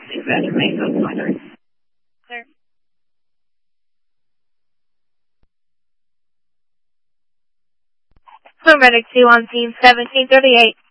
Evaluate those weather. Clear. Medic 2 on scene 1738.